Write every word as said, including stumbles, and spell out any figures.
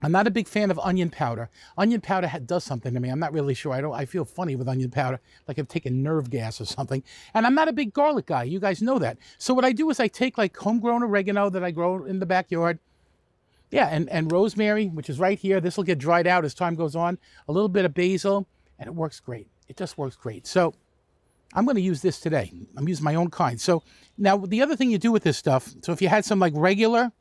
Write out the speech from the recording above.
I'm not a big fan of onion powder. Onion powder ha- does something to me. I'm not really sure. I don't. I feel funny with onion powder, like I've taken nerve gas or something. And I'm not a big garlic guy. You guys know that. So what I do is I take like homegrown oregano that I grow in the backyard. Yeah, and, and rosemary, which is right here. This will get dried out as time goes on. A little bit of basil, and it works great. It just works great. So I'm going to use this today. I'm using my own kind. So now the other thing you do with this stuff, so if you had some like regular